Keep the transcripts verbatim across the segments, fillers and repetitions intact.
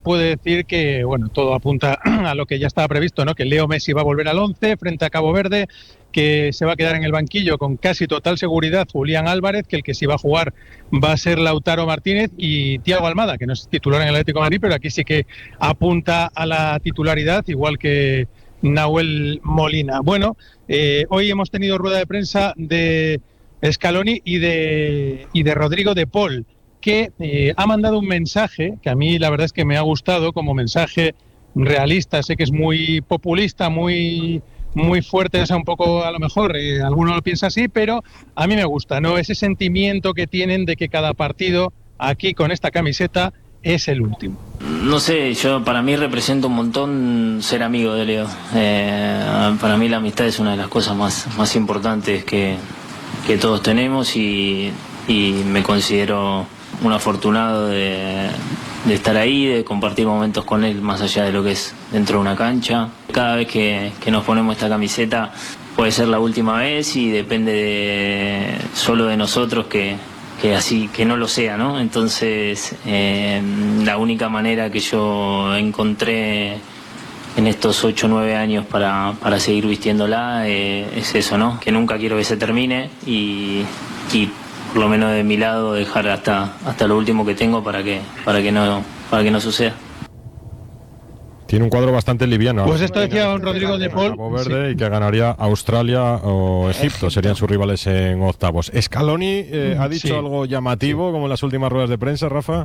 puede decir que, bueno, todo apunta a lo que ya estaba previsto, ¿no? Que Leo Messi va a volver al once frente a Cabo Verde, que se va a quedar en el banquillo con casi total seguridad Julián Álvarez, que el que sí va a jugar va a ser Lautaro Martínez y Thiago Almada, que no es titular en el Atlético de Madrid, pero aquí sí que apunta a la titularidad, igual que Nahuel Molina. Bueno, eh, hoy hemos tenido rueda de prensa de Scaloni y de, y de Rodrigo de Paul, que eh, ha mandado un mensaje que a mí la verdad es que me ha gustado como mensaje realista. Sé que es muy populista, muy muy fuerte, o sea, un poco a lo mejor eh, alguno lo piensa así, pero a mí me gusta, ¿no? Ese sentimiento que tienen de que cada partido aquí con esta camiseta es el último. No sé, yo para mí representa un montón ser amigo de Leo. Eh, para mí la amistad es una de las cosas más, más importantes que, que todos tenemos y, y me considero un afortunado de, de estar ahí, de compartir momentos con él más allá de lo que es dentro de una cancha. Cada vez que, que nos ponemos esta camiseta puede ser la última vez y depende de, solo de nosotros que, que así que no lo sea, ¿no? Entonces eh, la única manera que yo encontré en estos ocho o nueve años para, para seguir vistiéndola eh, es eso, ¿no? Que nunca quiero que se termine y, y por lo menos de mi lado dejar hasta hasta lo último que tengo para que para que no para que no suceda. Tiene un cuadro bastante liviano. Pues esto decía don Rodrigo de Paul. Cabo Verde, sí. Y que ganaría Australia o Egipto, serían sus rivales en octavos. Scaloni eh, ha dicho sí. algo llamativo, sí. como en las últimas ruedas de prensa, Rafa.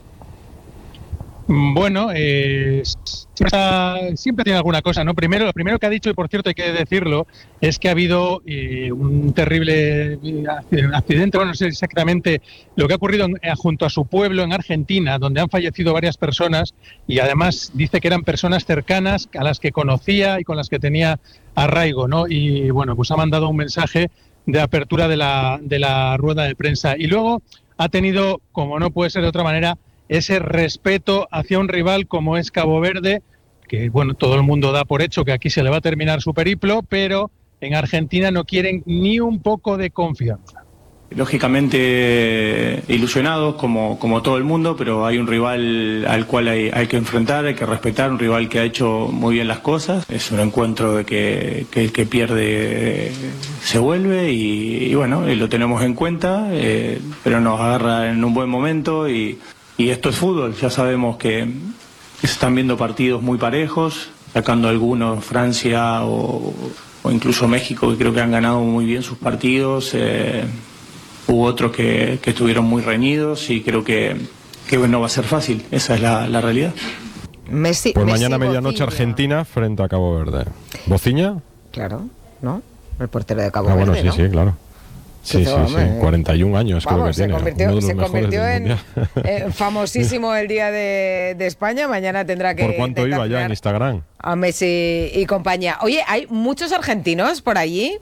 Bueno, eh, siempre, siempre tiene alguna cosa, ¿no? Primero, lo primero que ha dicho, y por cierto hay que decirlo, es que ha habido eh, un terrible accidente, bueno, no sé exactamente lo que ha ocurrido en, junto a su pueblo en Argentina, donde han fallecido varias personas y además dice que eran personas cercanas a las que conocía y con las que tenía arraigo, ¿no? Y bueno, pues ha mandado un mensaje de apertura de la, de la rueda de prensa y luego ha tenido, como no puede ser de otra manera, ese respeto hacia un rival como es Cabo Verde, que bueno, todo el mundo da por hecho que aquí se le va a terminar su periplo, pero en Argentina no quieren ni un poco de confianza. Lógicamente ilusionados como, como todo el mundo, pero hay un rival al cual hay, hay que enfrentar, hay que respetar, un rival que ha hecho muy bien las cosas. Es un encuentro de que, que el que pierde se vuelve y, y bueno, y lo tenemos en cuenta, eh, pero nos agarra en un buen momento y Y esto es fútbol, ya sabemos que se están viendo partidos muy parejos, sacando algunos Francia o, o incluso México, que creo que han ganado muy bien sus partidos. Eh, hubo otros que, que estuvieron muy reñidos y creo que, que no va a ser fácil, esa es la, la realidad. Messi, pues mañana Messi, medianoche Bociña. Argentina frente a Cabo Verde. ¿Bociña? Claro, ¿no? El portero de Cabo ah, Verde, bueno, sí, ¿no? sí, claro. Sí, sí, sí, cuarenta y un años Vamos, creo que se tiene. Convirtió, Uno de los se convirtió en eh, famosísimo el día de, de España. Mañana tendrá que. ¿Por cuánto iba ya en Instagram? A Messi y compañía. Oye, ¿hay muchos argentinos por allí?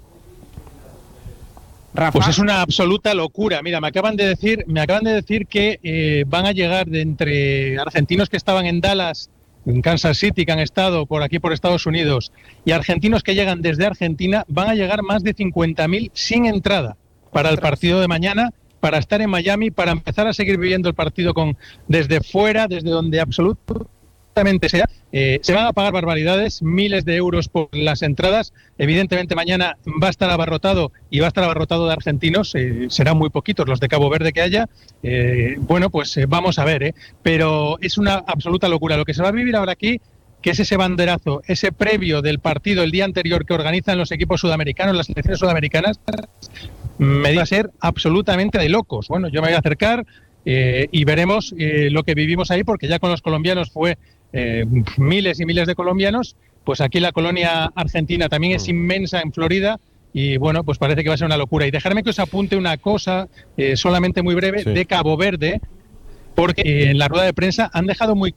Rafa. Pues es una absoluta locura. Mira, me acaban de decir, me acaban de decir que eh, van a llegar de entre argentinos que estaban en Dallas, en Kansas City, que han estado por aquí por Estados Unidos, y argentinos que llegan desde Argentina, van a llegar más de cincuenta mil sin entrada para el partido de mañana, para estar en Miami, para empezar a seguir viviendo el partido con desde fuera, desde donde absolutamente sea. Eh, se van a pagar barbaridades, miles de euros por las entradas. Evidentemente mañana va a estar abarrotado y va a estar abarrotado de argentinos. Eh, serán muy poquitos los de Cabo Verde que haya. Eh, bueno, pues eh, vamos a ver, ¿eh? Pero es una absoluta locura. Lo que se va a vivir ahora aquí, que es ese banderazo, ese previo del partido el día anterior que organizan los equipos sudamericanos, las selecciones sudamericanas, me va a ser absolutamente de locos. Bueno, yo me voy a acercar eh, y veremos eh, lo que vivimos ahí, porque ya con los colombianos fue eh, miles y miles de colombianos, pues aquí la colonia argentina también es inmensa en Florida y bueno, pues parece que va a ser una locura. Y dejarme que os apunte una cosa eh, solamente muy breve, sí, de Cabo Verde, porque eh, en la rueda de prensa han dejado muy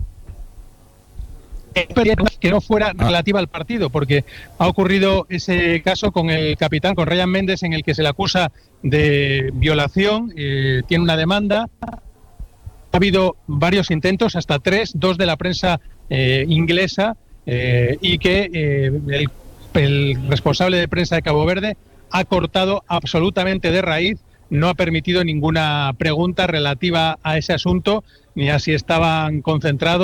que no fuera relativa al partido, porque ha ocurrido ese caso con el capitán, con Ryan Méndez, en el que se le acusa de violación, eh, tiene una demanda. Ha habido varios intentos, hasta tres, dos de la prensa eh, inglesa, eh, y que eh, el, el responsable de prensa de Cabo Verde ha cortado absolutamente de raíz, no ha permitido ninguna pregunta relativa a ese asunto, ni a si estaban concentrados